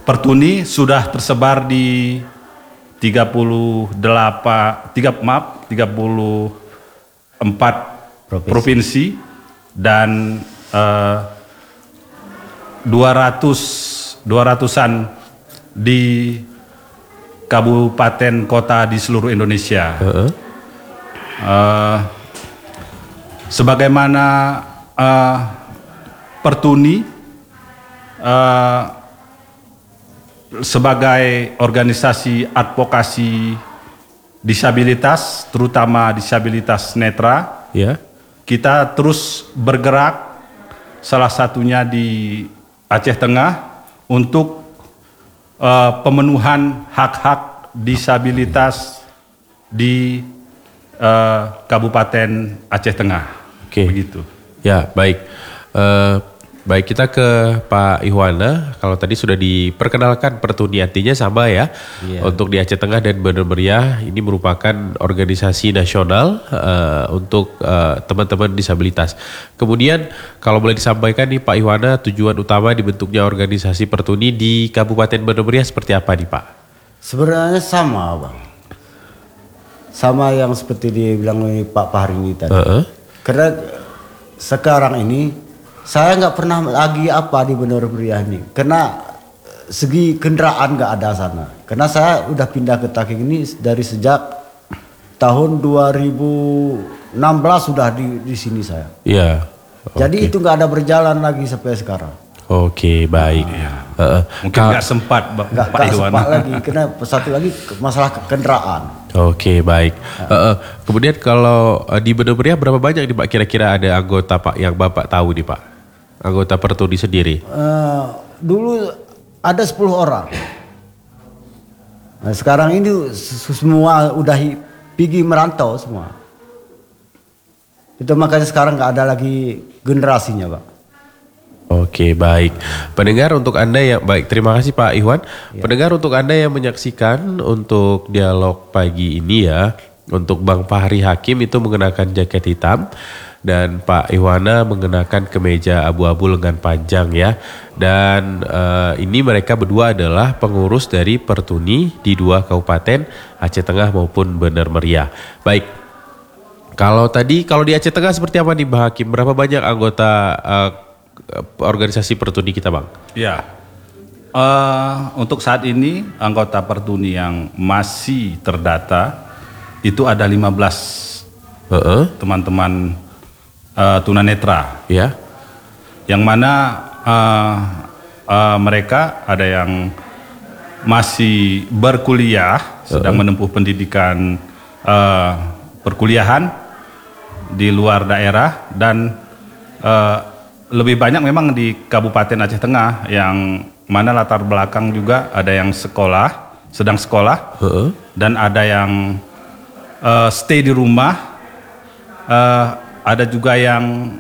Pertuni sudah tersebar di 34 provinsi dan 200-an di kabupaten kota di seluruh Indonesia. Sebagaimana Pertuni sebagai organisasi advokasi disabilitas, terutama disabilitas netra, kita terus bergerak, salah satunya di Aceh Tengah untuk pemenuhan hak-hak disabilitas di Kabupaten Aceh Tengah. Begitu. Ya, baik. Baik, kita ke Pak Ihwana. Kalau tadi sudah diperkenalkan Pertuni, artinya sama ya. Untuk di Aceh Tengah dan Bener Meriah, ini merupakan organisasi nasional untuk teman-teman disabilitas. Kemudian kalau boleh disampaikan nih Pak Ihwana, tujuan utama dibentuknya organisasi Pertuni di Kabupaten Bener Meriah seperti apa nih Pak? Sebenarnya sama Bang. Sama yang seperti dibilang oleh Pak Fahri ini tadi. Karena sekarang ini saya nggak pernah lagi apa di Bener Meriah ini, karena segi kendaraan nggak ada sana. Karena saya udah pindah ke Taking ini dari sejak tahun 2016 sudah di sini saya. Iya. Jadi itu nggak ada berjalan lagi sampai sekarang. Oke, baik. Mungkin nggak sempat Pak Iwan. Sempat lagi, karena satu lagi masalah kendaraan. Oke, baik. Kemudian kalau di Bener Meriah berapa banyak nih Pak kira-kira ada anggota Pak yang Bapak tahu nih Pak? Anggota Pertuni sendiri? Dulu ada 10 orang. Nah, sekarang ini semua udah pergi merantau semua. Itu makanya sekarang nggak ada lagi generasinya Pak. Oke, baik. Pendengar untuk Anda yang baik, terima kasih Pak Ihwan. Pendengar untuk Anda yang menyaksikan untuk dialog pagi ini ya, untuk Bang Fahri Hakim itu mengenakan jaket hitam dan Pak Ihwana mengenakan kemeja abu-abu lengan panjang ya. Dan ini mereka berdua adalah pengurus dari Pertuni di 2 kabupaten Aceh Tengah maupun Bener Meriah. Baik. Kalau di Aceh Tengah seperti apa nih Bang Hakim? Berapa banyak anggota organisasi Pertuni kita Bang? Ya, untuk saat ini anggota Pertuni yang masih terdata itu ada 15 teman-teman tunanetra. Ya. Yang mana mereka ada yang masih berkuliah, sedang menempuh pendidikan perkuliahan di luar daerah, dan lebih banyak memang di Kabupaten Aceh Tengah yang mana latar belakang juga ada yang sekolah, sedang sekolah, dan ada yang stay di rumah, ada juga yang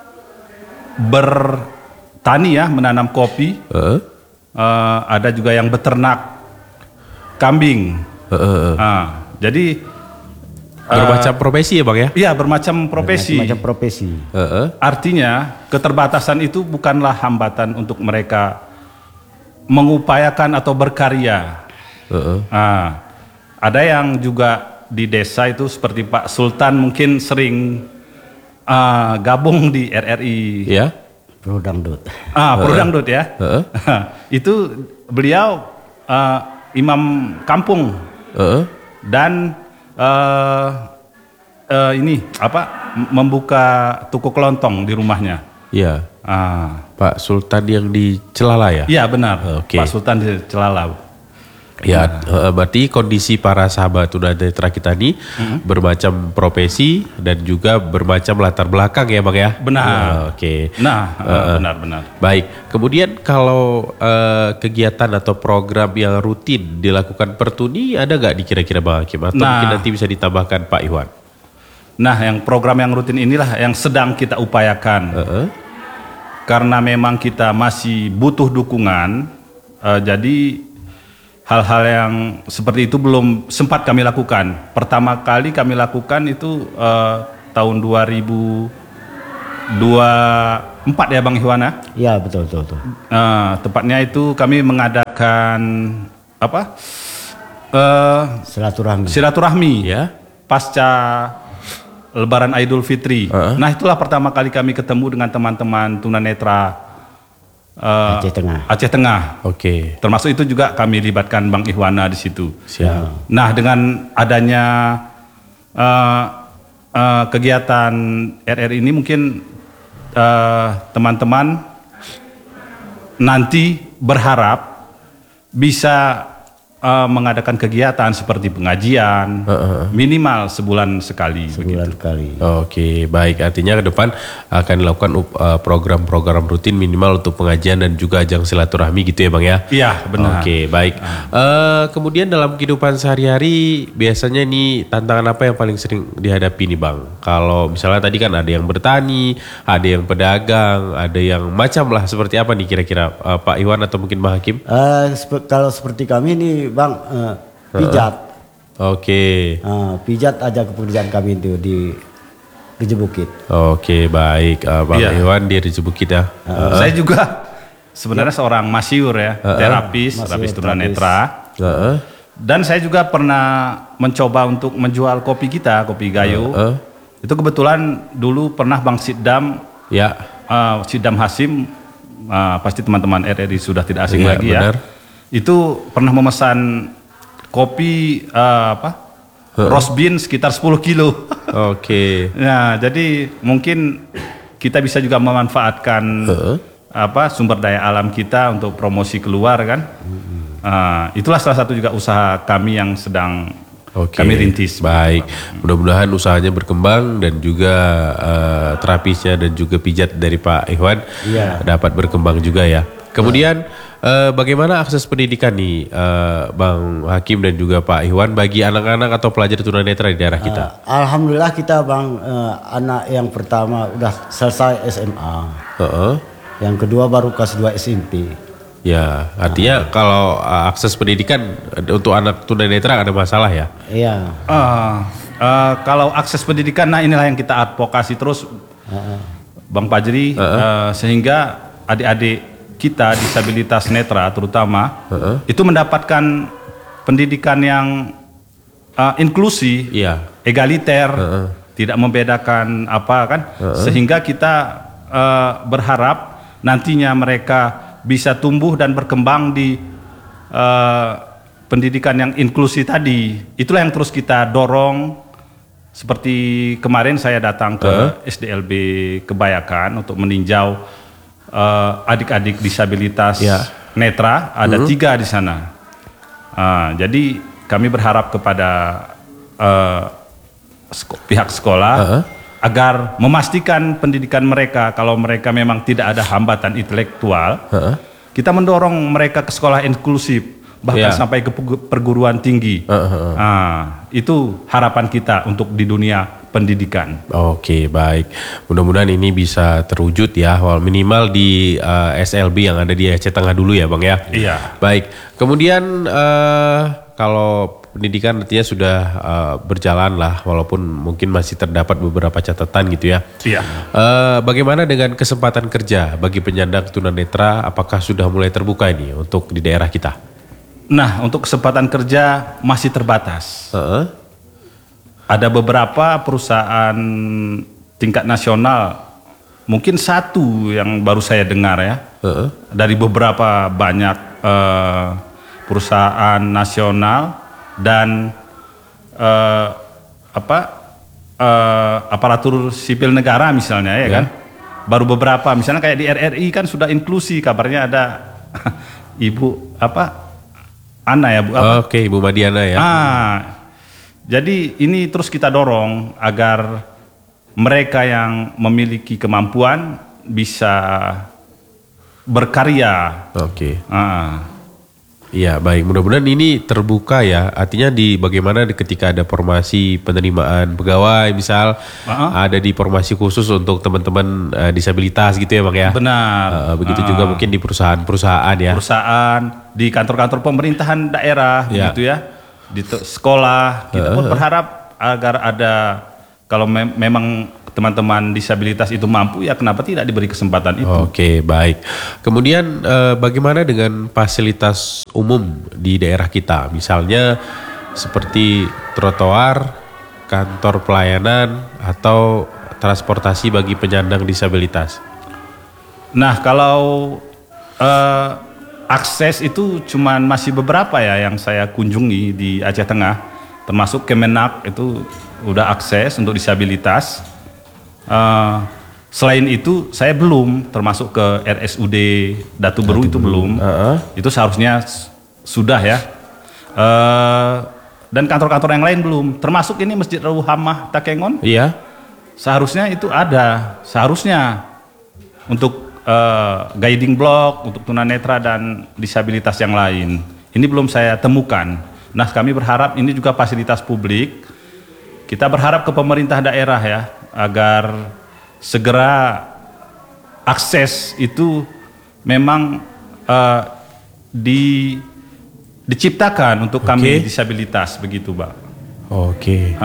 bertani ya, menanam kopi, ada juga yang beternak kambing. Jadi bermacam profesi ya Bang ya? Iya, bermacam profesi. Artinya keterbatasan itu bukanlah hambatan untuk mereka mengupayakan atau berkarya. Ada yang juga di desa itu seperti Pak Sultan mungkin sering gabung di RRI. Ya. Prodangdut. Prodangdut ya. Itu beliau imam kampung. Dan ini membuka toko kelontong di rumahnya. Iya. Pak Sultan yang di Celala ya? Iya benar. Pak Sultan di Celala. Ya, berarti kondisi para sahabat tunanetra kita ini bermacam profesi dan juga bermacam latar belakang ya Bang ya? Benar. Oke. Benar. Baik, kemudian kalau kegiatan atau program yang rutin dilakukan Pertuni ada nggak di kira-kira Bang Hakim? Atau mungkin nanti bisa ditambahkan Pak Ihwan? Nah, yang program yang rutin inilah yang sedang kita upayakan. Karena memang kita masih butuh dukungan, jadi hal-hal yang seperti itu belum sempat kami lakukan. Pertama kali kami lakukan itu tahun 2024 ya Bang Ihwana? Iya betul. Tepatnya itu kami mengadakan mengadakan apa? Silaturahmi. Ya. Pasca Lebaran Idul Fitri. Nah, itulah pertama kali kami ketemu dengan teman-teman tunanetra Aceh Tengah. Oke. Termasuk itu juga kami libatkan Bang Ihwana di situ. Siap. Nah, dengan adanya kegiatan RRI ini mungkin teman-teman nanti berharap bisa mengadakan kegiatan seperti pengajian minimal sebulan sekali. Oke, baik. Artinya ke depan akan dilakukan program-program rutin minimal untuk pengajian dan juga ajang silaturahmi gitu ya Bang ya? Iya, benar. Oke, baik. Kemudian dalam kehidupan sehari-hari biasanya ini tantangan apa yang paling sering dihadapi nih Bang? Kalau misalnya tadi kan ada yang bertani, ada yang pedagang, ada yang macam lah, seperti apa nih kira-kira Pak Iwan atau mungkin Bang Hakim? Kalau seperti kami ini Bang, pijat. Oke. Pijat aja kepekerjaan kami itu di Rejo Bukit. Oke, baik. Bang Iwan di Rejo Bukit ya. Saya juga sebenarnya seorang masyur ya, terapis tunanetra. Dan saya juga pernah mencoba untuk menjual kopi kita, kopi Gayo. Itu kebetulan dulu pernah Bang Sidam, Sidam Hasim, pasti teman-teman RRI sudah tidak asing lagi benar. ya. Itu pernah memesan kopi roast bean sekitar 10 kilo. Oke. Nah, jadi mungkin kita bisa juga memanfaatkan sumber daya alam kita untuk promosi keluar kan. Itulah salah satu juga usaha kami yang sedang kami rintis. Baik, mudah-mudahan usahanya berkembang dan juga terapisnya dan juga pijat dari Pak Iwan dapat berkembang juga ya. Kemudian bagaimana akses pendidikan nih Bang Hakim dan juga Pak Iwan bagi anak-anak atau pelajar tunanetra di daerah kita? Alhamdulillah kita Bang, anak yang pertama udah selesai SMA. Yang kedua baru kelas 2 SMP. Ya, artinya kalau akses pendidikan untuk anak tunanetra ada masalah ya? Iya. Kalau akses pendidikan, nah inilah yang kita advokasi terus, Bang Fajri, sehingga adik-adik kita disabilitas netra terutama itu mendapatkan pendidikan yang inklusi, egaliter, tidak membedakan apa kan, sehingga kita berharap nantinya mereka bisa tumbuh dan berkembang di pendidikan yang inklusi tadi. Itulah yang terus kita dorong. Seperti kemarin saya datang ke SDLB Kebayakan untuk meninjau adik-adik disabilitas netra, ada 3 di sana. Jadi kami berharap kepada pihak sekolah agar memastikan pendidikan mereka, kalau mereka memang tidak ada hambatan intelektual, kita mendorong mereka ke sekolah inklusif, bahkan sampai ke perguruan tinggi. Itu harapan kita untuk di dunia pendidikan. Oke, baik. Mudah-mudahan ini bisa terwujud ya, minimal di SLB yang ada di Aceh Tengah dulu ya Bang ya. Iya. Baik. Kemudian kalau pendidikan artinya sudah berjalan lah, walaupun mungkin masih terdapat beberapa catatan gitu ya. Iya. Bagaimana dengan kesempatan kerja bagi penyandang tunanetra? Apakah sudah mulai terbuka ini untuk di daerah kita? Nah, untuk kesempatan kerja masih terbatas. Ada beberapa perusahaan tingkat nasional, mungkin satu yang baru saya dengar ya, dari beberapa banyak perusahaan nasional dan aparatur sipil negara misalnya ya kan, baru beberapa, misalnya kayak di RRI kan sudah inklusi, kabarnya ada Ibu Ana ya Bu. Oke, Ibu Madiana ya. Jadi ini terus kita dorong agar mereka yang memiliki kemampuan bisa berkarya. Oke. Iya, baik. Mudah-mudahan ini terbuka ya. Artinya bagaimana ketika ada formasi penerimaan pegawai misal ada di formasi khusus untuk teman-teman disabilitas gitu ya Bang ya. Benar. Begitu juga mungkin di perusahaan-perusahaan ya. Perusahaan, di kantor-kantor pemerintahan daerah gitu ya. Di sekolah, kita pun berharap agar ada, kalau memang teman-teman disabilitas itu mampu, ya kenapa tidak diberi kesempatan itu? Oke, baik. Kemudian bagaimana dengan fasilitas umum di daerah kita? Misalnya seperti trotoar, kantor pelayanan, atau transportasi bagi penyandang disabilitas. Nah, kalau akses itu cuman masih beberapa ya yang saya kunjungi di Aceh Tengah, termasuk Kemenak itu udah akses untuk disabilitas. Selain itu saya belum, termasuk ke RSUD Datu Beru itu belum. Itu seharusnya sudah ya. Dan kantor-kantor yang lain belum, termasuk ini Masjid Ruhamah Takengon. Iya. Seharusnya itu ada, seharusnya untuk guiding block untuk tunanetra dan disabilitas yang lain. Ini belum saya temukan. Nah, kami berharap ini juga fasilitas publik. Kita berharap ke pemerintah daerah ya, agar segera akses itu memang diciptakan untuk kami disabilitas, begitu, Pak. Oke.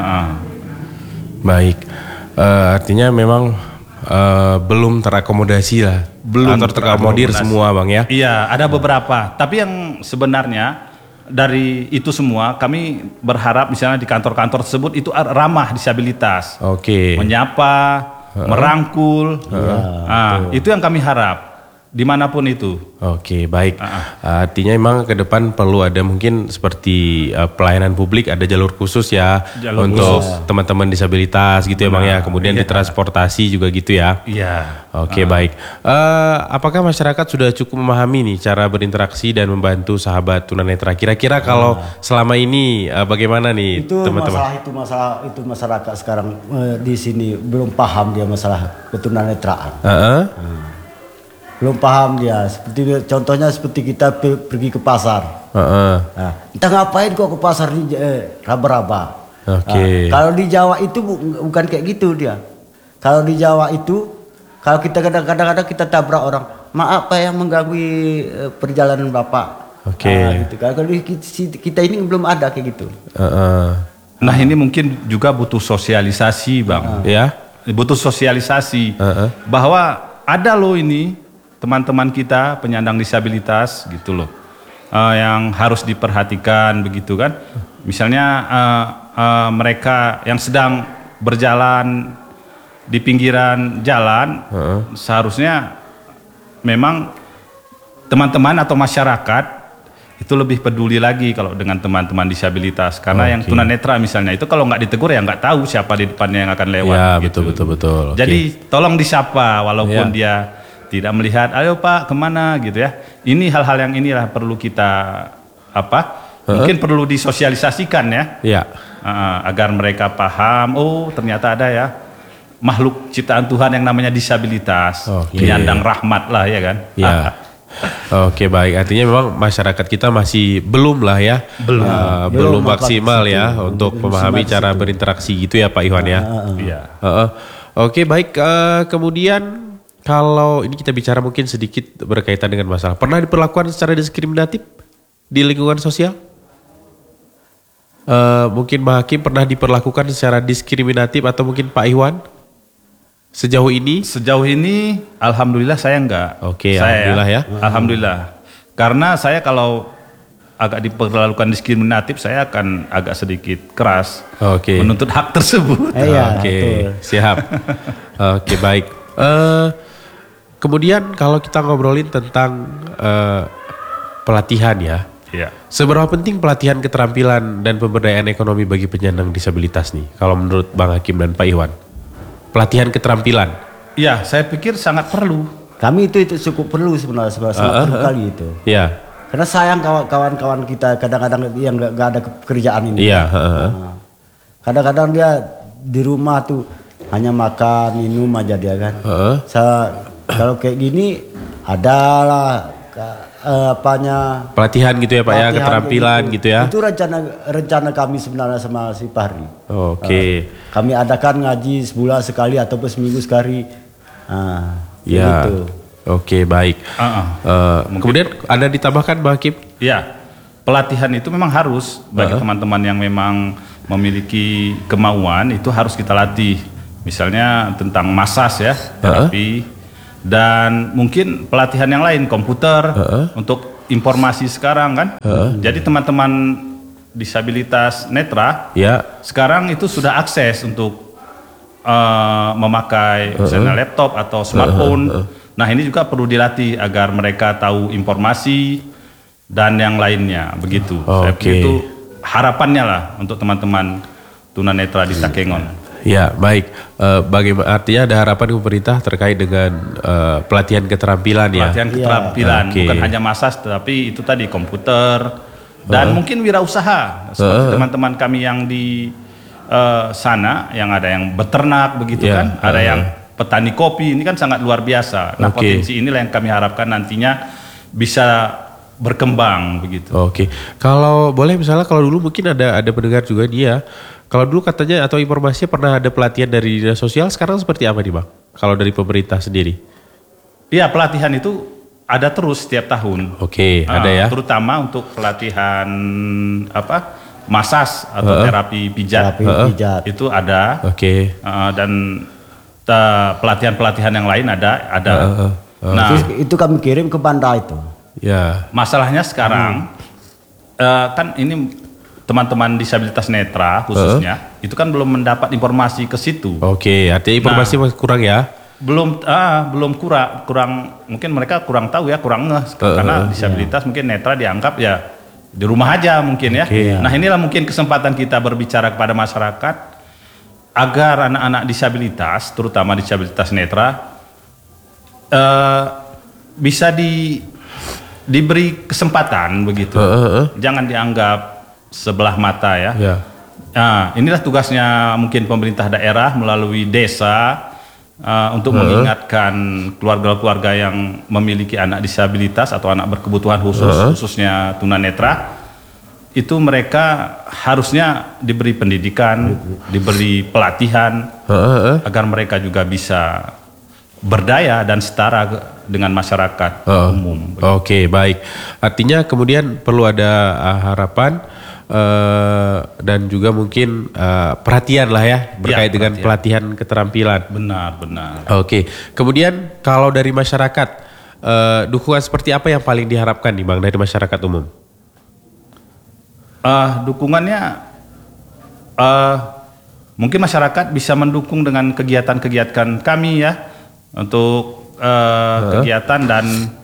Baik. Artinya memang belum terakomodasi lah. Belum atau terakomodir semua, Bang ya? Iya, ada beberapa. Tapi yang sebenarnya dari itu semua kami berharap misalnya di kantor-kantor tersebut itu ramah disabilitas. Menyapa, merangkul. Itu yang kami harap. Dimanapun itu. Oke, baik. Artinya memang ke depan perlu ada mungkin seperti pelayanan publik, ada jalur khusus ya untuk teman-teman disabilitas gitu ya, Bang ya. Kemudian di transportasi juga gitu ya. Iya. Oke, baik. Apakah masyarakat sudah cukup memahami nih cara berinteraksi dan membantu sahabat tunanetra? Kira-kira kalau selama ini bagaimana nih teman-teman? Itu masyarakat sekarang di sini belum paham dia masalah ketunanetraan. Belum paham dia, seperti contohnya seperti kita pergi ke pasar. Entah ngapain kok ke pasar di raba-raba. Kalau di Jawa itu bukan kayak gitu dia. Kalau di Jawa itu, kalau kita kadang-kadang kita tabrak orang, maaf Pak yang mengganggu perjalanan Bapak. Gitu. Kalau kita ini belum ada kayak gitu. Nah, ini mungkin juga butuh sosialisasi, Bang. Ya, butuh sosialisasi bahwa ada loh ini teman-teman kita penyandang disabilitas gitu loh, yang harus diperhatikan begitu kan. Misalnya mereka yang sedang berjalan di pinggiran jalan, seharusnya memang teman-teman atau masyarakat itu lebih peduli lagi kalau dengan teman-teman disabilitas, karena yang tunanetra misalnya itu kalau nggak ditegur ya nggak tahu siapa di depannya yang akan lewat. Ya, gitu. betul. Jadi tolong disapa walaupun dia tidak melihat, ayo Pak kemana gitu ya. Ini hal-hal yang inilah perlu kita mungkin perlu disosialisasikan ya. Agar mereka paham, oh ternyata ada ya makhluk ciptaan Tuhan yang namanya disabilitas, penyandang rahmat lah ya kan. Oke, baik. Artinya memang masyarakat kita masih belum lah ya, belum maksimal ya untuk memahami cara berinteraksi gitu ya Pak Iwan ya. Oke, baik. Kemudian kalau ini kita bicara mungkin sedikit berkaitan dengan masalah, pernah diperlakukan secara diskriminatif di lingkungan sosial? Mungkin Mbak Hakim pernah diperlakukan secara diskriminatif atau mungkin Pak Iwan? Sejauh ini? Sejauh ini alhamdulillah saya enggak. Alhamdulillah ya. Alhamdulillah. Karena saya kalau agak diperlakukan diskriminatif, saya akan agak sedikit keras menuntut hak tersebut. Siap. Oke, baik. Kemudian kalau kita ngobrolin tentang pelatihan ya. Seberapa penting pelatihan keterampilan dan pemberdayaan ekonomi bagi penyandang disabilitas nih? Kalau menurut Bang Hakim dan Pak Iwan, pelatihan keterampilan. Ya, saya pikir sangat perlu. Kami itu cukup perlu sebenarnya, sangat perlu kali itu. Karena sayang kawan-kawan kita kadang-kadang yang nggak ada pekerjaan ini. Kadang-kadang dia di rumah tuh hanya makan minum aja dia kan. Kalau kayak gini adalah pelatihan gitu ya Pak ya, keterampilan gitu ya. Itu rencana kami sebenarnya sama si Fahri. Kami adakan ngaji sebulan sekali ataupun seminggu sekali. Gitu. Oke, baik. Kemudian ada ditambahkan Mbak Hakim? Ya, pelatihan itu memang harus bagi teman-teman yang memang memiliki kemauan, itu harus kita latih. misalnya tentang massage ya, terapi, dan mungkin pelatihan yang lain, komputer, untuk informasi sekarang kan. Jadi teman-teman disabilitas netra sekarang itu sudah akses untuk memakai misalnya laptop atau smartphone. Nah ini juga perlu dilatih agar mereka tahu informasi dan yang lainnya, begitu. Itu harapannya lah untuk teman-teman tunanetra di Takengon. Ya, baik. Bagaimana artinya ada harapan pemerintah terkait dengan pelatihan keterampilan ya? Pelatihan keterampilan, bukan hanya massage, tapi itu tadi komputer dan mungkin wirausaha seperti teman-teman kami yang di sana, yang ada yang beternak begitu kan, ada yang petani kopi, ini kan sangat luar biasa. Nah potensi inilah yang kami harapkan nantinya bisa berkembang begitu. Kalau boleh misalnya kalau dulu mungkin ada pendengar juga nih ya. Kalau dulu katanya atau informasinya pernah ada pelatihan dari dinas sosial, sekarang seperti apa nih Bang? Kalau dari pemerintah sendiri? Iya, pelatihan itu ada terus setiap tahun. Ada ya. Terutama untuk pelatihan massage atau terapi pijat. Itu ada. Dan pelatihan-pelatihan yang lain ada. Nah, itu kami kirim ke Banda itu. Ya. Masalahnya sekarang kan ini teman-teman disabilitas netra khususnya itu kan belum mendapat informasi ke situ. Artinya informasi masih kurang ya? Belum kurang mungkin mereka kurang tahu ya, kurang ngeh karena disabilitas mungkin netra dianggap ya di rumah aja mungkin ya. Nah inilah mungkin kesempatan kita berbicara kepada masyarakat agar anak-anak disabilitas, terutama disabilitas netra bisa diberi kesempatan begitu. Jangan dianggap sebelah mata ya. Nah, inilah tugasnya mungkin pemerintah daerah melalui desa untuk mengingatkan keluarga-keluarga yang memiliki anak disabilitas atau anak berkebutuhan khusus, khususnya tunanetra. Itu mereka harusnya diberi pendidikan, diberi pelatihan agar mereka juga bisa berdaya dan setara dengan masyarakat umum. Baik. Artinya kemudian perlu ada harapan dan juga mungkin perhatian lah ya berkait dengan pelatihan keterampilan. Benar. Kemudian kalau dari masyarakat dukungan seperti apa yang paling diharapkan nih Bang dari masyarakat umum? Dukungannya mungkin masyarakat bisa mendukung dengan kegiatan-kegiatan kami ya untuk kegiatan dan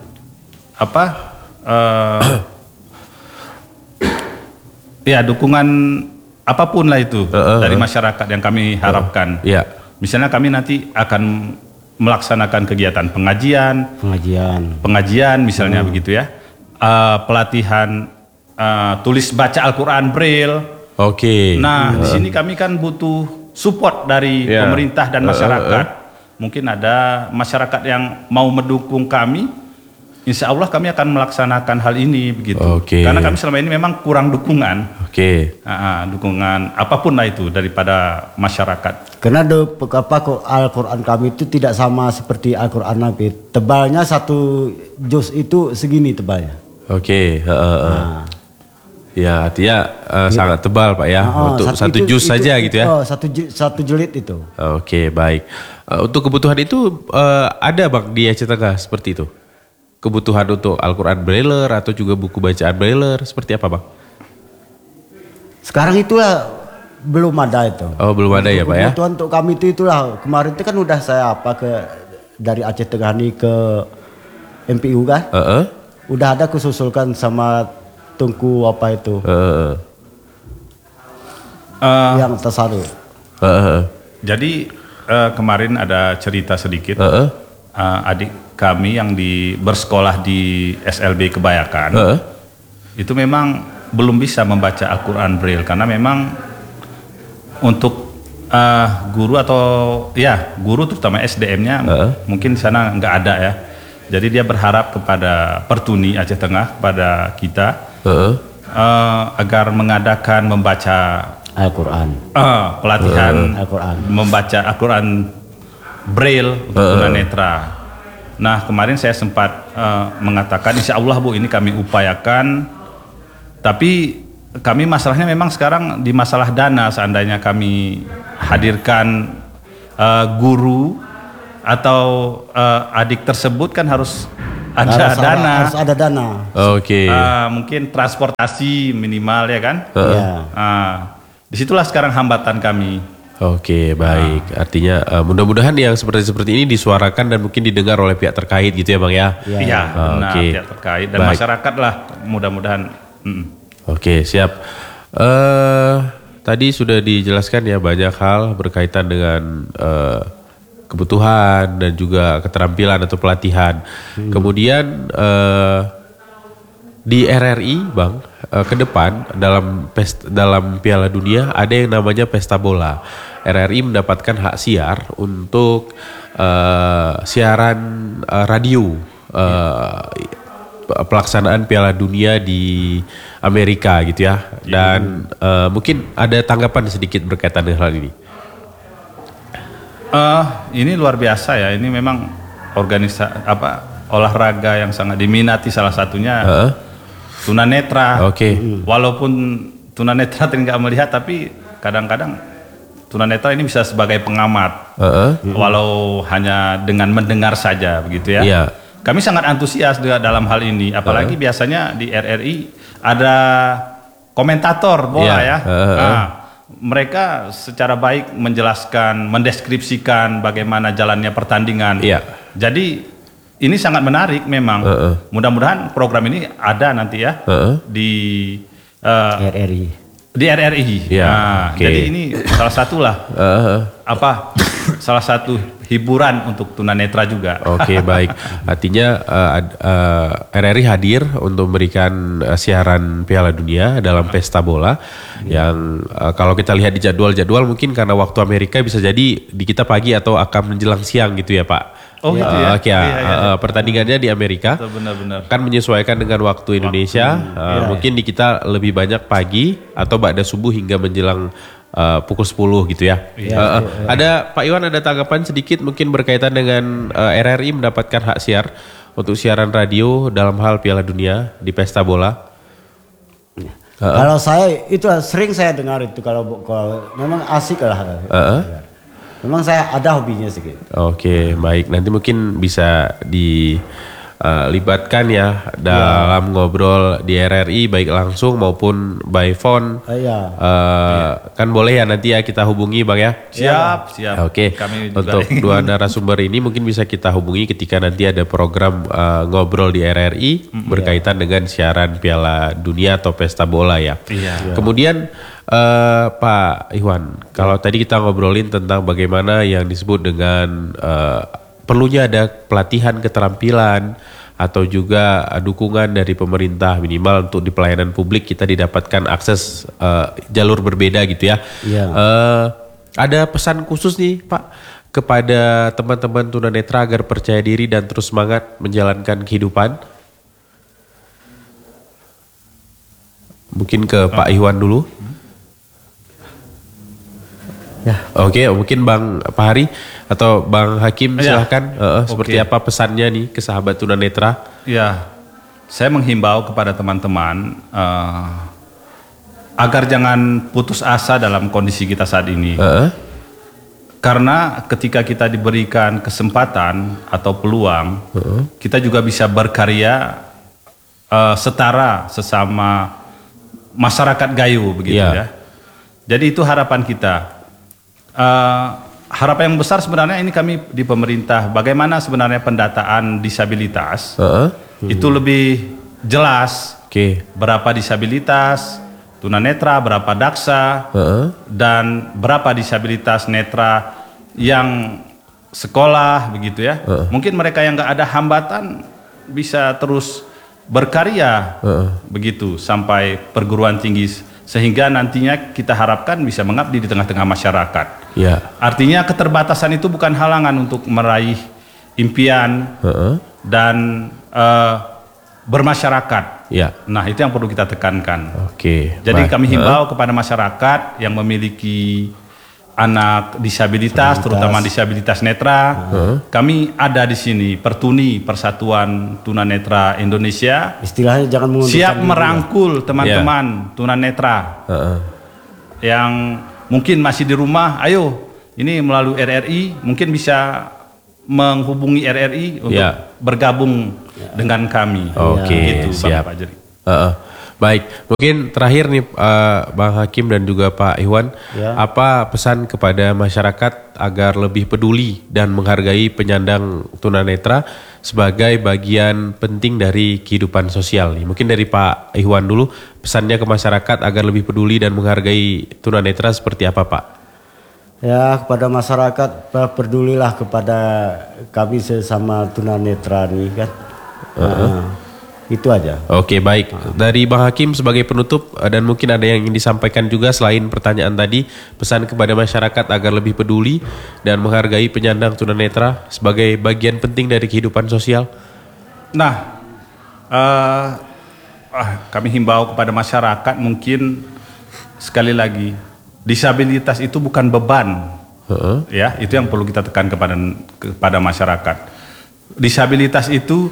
dukungan apapun lah itu dari masyarakat yang kami harapkan. Misalnya kami nanti akan melaksanakan kegiatan pengajian misalnya begitu ya, pelatihan tulis baca Al-Quran Braille. Nah di sini kami kan butuh support dari pemerintah dan masyarakat. Mungkin ada masyarakat yang mau mendukung kami, insya Allah kami akan melaksanakan hal ini begitu. Karena kami selama ini memang kurang dukungan. Dukungan apapun lah itu daripada masyarakat. Karena Al-Quran kami itu tidak sama seperti Al-Quran Nabi. Tebalnya satu juz itu segini tebalnya. Ya artinya sangat tebal Pak ya, untuk satu juz saja gitu ya. Satu jilid itu. Baik. Untuk kebutuhan itu ada Bang di Aceh Tengah seperti itu? Kebutuhan untuk Al-Quran Braille atau juga buku bacaan Braille seperti apa Bang? Sekarang itulah belum ada itu. Belum ada ya Pak ya? Kebutuhan untuk kami itulah, kemarin itu kan udah saya dari Aceh Tengah ini ke MPU kan? Udah ada kususulkan sama Tungku apa itu? Yang tersaru. Jadi kemarin ada cerita sedikit. Adik kami yang bersekolah di SLB Kebayakan itu memang belum bisa membaca Al-Quran Braille karena memang untuk guru atau guru terutama SDM-nya mungkin di sana nggak ada ya. Jadi dia berharap kepada Pertuni Aceh Tengah, kepada kita agar mengadakan membaca Al-Quran, pelatihan membaca Al-Quran Braille untuk tunanetra. Nah kemarin saya sempat mengatakan insya Allah Bu ini kami upayakan, tapi kami masalahnya memang sekarang di masalah dana. Seandainya kami hadirkan guru atau adik tersebut kan harus ada dana. Harus ada dana. Oke. Mungkin transportasi minimal ya kan. Ya. Disitulah sekarang hambatan kami. Oke, baik. Artinya mudah-mudahan yang seperti ini disuarakan dan mungkin didengar oleh pihak terkait gitu ya Bang ya. Iya, benar, oke. pihak terkait dan Baik. masyarakat lah mudah-mudahan. Oke, siap. Tadi sudah dijelaskan ya banyak hal berkaitan dengan kebutuhan dan juga keterampilan atau pelatihan. Kemudian di RRI Bang, ke depan dalam Piala Dunia ada yang namanya Pesta Bola. RRI mendapatkan hak siar untuk siaran radio pelaksanaan Piala Dunia di Amerika gitu ya. Dan mungkin ada tanggapan sedikit berkaitan dengan hal ini. Ini luar biasa ya. Ini memang olahraga yang sangat diminati, salah satunya tunanetra. Oke. Walaupun tunanetra tidak melihat, tapi kadang-kadang tunanetra ini bisa sebagai pengamat. Walau hanya dengan mendengar saja begitu ya. Iya. Kami sangat antusias dalam hal ini, apalagi biasanya di RRI ada komentator bola ya. Mereka secara baik menjelaskan, mendeskripsikan bagaimana jalannya pertandingan. Iya. Jadi ini sangat menarik memang. Mudah-mudahan program ini ada nanti ya di RRI. Di RRI. Ya, oke. Jadi ini salah satulah salah satu hiburan untuk tunanetra juga. Oke, baik. Artinya RRI hadir untuk memberikan siaran Piala Dunia dalam pesta bola yang kalau kita lihat di jadwal mungkin karena waktu Amerika bisa jadi di kita pagi atau akan menjelang siang gitu ya Pak. Oh gitu ya. Oke, pertandingannya di Amerika. Benar-benar. Kan menyesuaikan dengan waktu Indonesia. Mungkin di kita lebih banyak pagi atau ba'da subuh hingga menjelang pukul 10 gitu ya. Ada Pak Iwan ada tanggapan sedikit mungkin berkaitan dengan RRI mendapatkan hak siar untuk siaran radio dalam hal Piala Dunia di pesta bola. Kalau saya itu sering saya dengar itu kalau memang asik lah. Memang saya ada hobinya sedikit. Oke, baik. Nanti mungkin bisa dilibatkan ya dalam ngobrol di RRI baik langsung maupun by phone. Kan boleh ya nanti ya kita hubungi Bang ya. Siap. Oke. Kami juga. Untuk dua narasumber ini mungkin bisa kita hubungi ketika nanti ada program ngobrol di RRI berkaitan dengan siaran Piala Dunia atau pesta bola ya. Kemudian Pak Iwan, kalau tadi kita ngobrolin tentang bagaimana yang disebut dengan perlunya ada pelatihan keterampilan atau juga dukungan dari pemerintah minimal untuk di pelayanan publik kita didapatkan akses jalur berbeda gitu ya. Ada pesan khusus nih Pak kepada teman-teman tunanetra agar percaya diri dan terus semangat menjalankan kehidupan? Mungkin ke Pak Iwan dulu. Oke, mungkin Bang Pahari atau Bang Hakim silahkan seperti apa pesannya nih ke sahabat tunanetra? Ya, saya menghimbau kepada teman-teman agar jangan putus asa dalam kondisi kita saat ini. Karena ketika kita diberikan kesempatan atau peluang, kita juga bisa berkarya setara sesama masyarakat Gayo begitu ya. Jadi itu harapan kita. Harapan yang besar sebenarnya ini kami di pemerintah, bagaimana sebenarnya pendataan disabilitas itu lebih jelas. Berapa disabilitas tunanetra, berapa daksa, dan berapa disabilitas netra yang sekolah begitu ya. Mungkin mereka yang nggak ada hambatan bisa terus berkarya begitu sampai perguruan tinggi, sehingga nantinya kita harapkan bisa mengabdi di tengah-tengah masyarakat. Artinya keterbatasan itu bukan halangan untuk meraih impian dan bermasyarakat. Nah itu yang perlu kita tekankan. Jadi kami himbau kepada masyarakat yang memiliki anak disabilitas, terutama disabilitas netra, kami ada di sini, Pertuni, Persatuan Tunanetra Indonesia, istilahnya jangan siap merangkul teman-teman tunanetra yang mungkin masih di rumah. Ayo ini melalui RRI mungkin bisa menghubungi RRI untuk bergabung dengan kami. Oke, gitu, siap. Bang Fajri. Baik, mungkin terakhir nih Bang Hakim dan juga Pak Iwan, apa pesan kepada masyarakat agar lebih peduli dan menghargai penyandang tunanetra sebagai bagian penting dari kehidupan sosial nih? Mungkin dari Pak Iwan dulu, pesannya ke masyarakat agar lebih peduli dan menghargai tunanetra seperti apa, Pak? Ya, kepada masyarakat, pedulilah kepada kami sesama tunanetra nih kan. Itu aja. Oke, baik. Dari Bang Hakim sebagai penutup dan mungkin ada yang ingin disampaikan juga selain pertanyaan tadi, pesan kepada masyarakat agar lebih peduli dan menghargai penyandang tunanetra sebagai bagian penting dari kehidupan sosial. Nah, kami himbau kepada masyarakat mungkin sekali lagi, disabilitas itu bukan beban. Ya, itu yang perlu kita tekan kepada masyarakat. Disabilitas itu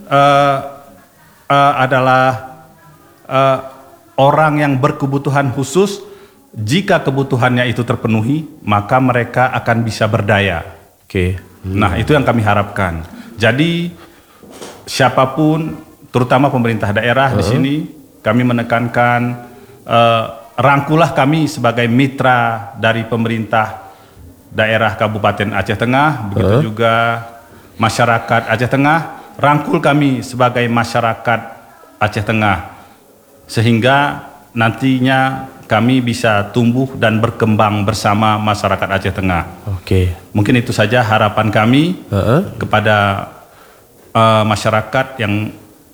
adalah orang yang berkebutuhan khusus. Jika kebutuhannya itu terpenuhi, maka mereka akan bisa berdaya. Nah, itu yang kami harapkan. Jadi siapapun, terutama pemerintah daerah di sini, kami menekankan rangkulah kami sebagai mitra dari pemerintah daerah Kabupaten Aceh Tengah, begitu juga masyarakat Aceh Tengah. Rangkul kami sebagai masyarakat Aceh Tengah sehingga nantinya kami bisa tumbuh dan berkembang bersama masyarakat Aceh Tengah. Mungkin itu saja harapan kami kepada masyarakat yang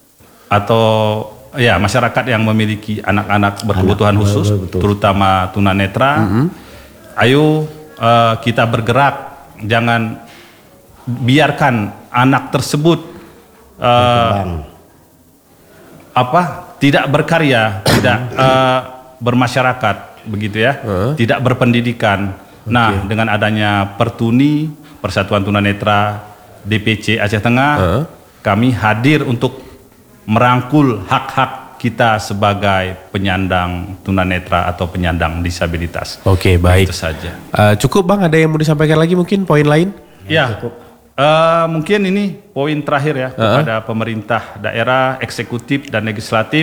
masyarakat yang memiliki anak-anak berkebutuhan khusus, terutama tunanetra. Ayo kita bergerak, jangan biarkan anak tersebut tidak berkarya, tidak bermasyarakat, begitu ya, tidak berpendidikan. Nah, dengan adanya Pertuni, Persatuan Tunanetra DPC Aceh Tengah, kami hadir untuk merangkul hak-hak kita sebagai penyandang tunanetra atau penyandang disabilitas. Oke, baik. Itu saja. Cukup Bang, ada yang mau disampaikan lagi mungkin poin lain? Ya, mungkin ini poin terakhir ya kepada pemerintah daerah, eksekutif dan legislatif.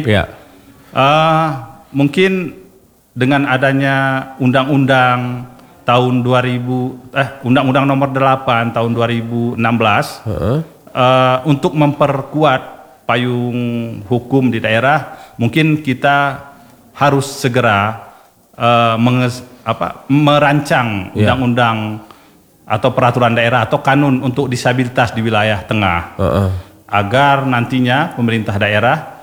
Mungkin dengan adanya undang-undang tahun Undang-Undang Nomor 8 tahun 2016 untuk memperkuat payung hukum di daerah, mungkin kita harus segera merancang undang-undang atau peraturan daerah atau kanun untuk disabilitas di wilayah tengah, agar nantinya pemerintah daerah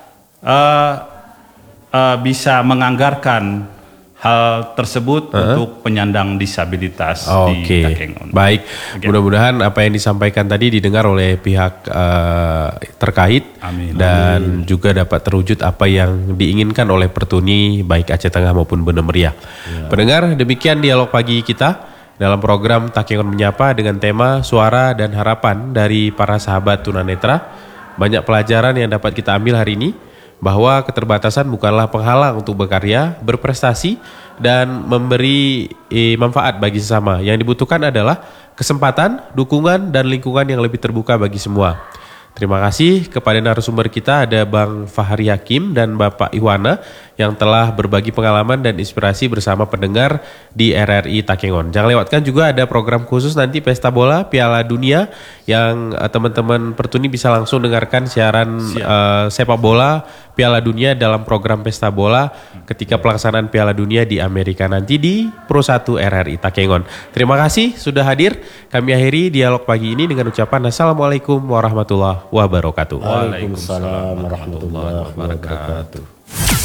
bisa menganggarkan hal tersebut untuk penyandang disabilitas di Takengon. Baik, mudah-mudahan apa yang disampaikan tadi didengar oleh pihak terkait. Dan juga dapat terwujud apa yang diinginkan oleh Pertuni baik Aceh Tengah maupun Banda Meriah. Pendengar, demikian dialog pagi kita dalam program Takengon Menyapa dengan tema Suara dan Harapan dari para sahabat tunanetra. Banyak pelajaran yang dapat kita ambil hari ini, bahwa keterbatasan bukanlah penghalang untuk berkarya, berprestasi, dan memberi manfaat bagi sesama. Yang dibutuhkan adalah kesempatan, dukungan, dan lingkungan yang lebih terbuka bagi semua. Terima kasih kepada narasumber kita, ada Bang Fahri Hakim dan Bapak Iwana yang telah berbagi pengalaman dan inspirasi bersama pendengar di RRI Takengon. Jangan lewatkan juga ada program khusus nanti Pesta Bola Piala Dunia yang teman-teman Pertuni bisa langsung dengarkan siaran sepak bola Piala Dunia dalam program Pesta Bola ketika pelaksanaan Piala Dunia di Amerika nanti di Pro 1 RRI Takengon. Terima kasih sudah hadir. Kami akhiri dialog pagi ini dengan ucapan Assalamualaikum warahmatullahi wabarakatuh. Waalaikumsalam warahmatullahi wabarakatuh.